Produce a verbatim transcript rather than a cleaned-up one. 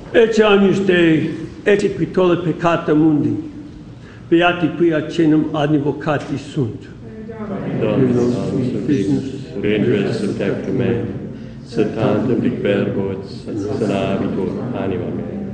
Ecce agnus Dei, ecce qui tollit peccata mundi. Beati qui acenum advocati sunt. Dominus auxilius, regis et tectum me, sed tantum dic verbo et sanabitur anima me.